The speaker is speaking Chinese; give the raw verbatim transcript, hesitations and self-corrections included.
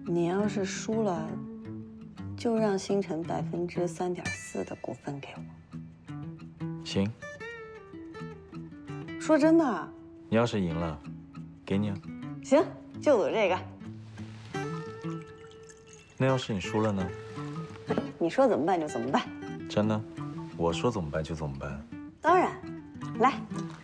你要是输了，就让星辰百分之三点四的股份给我。 行。 说真的。 你要是赢了，给你啊。 行，就赌这个。 那要是你输了呢？ 你说怎么办就怎么办。 真的？我说怎么办就怎么办。 当然，来。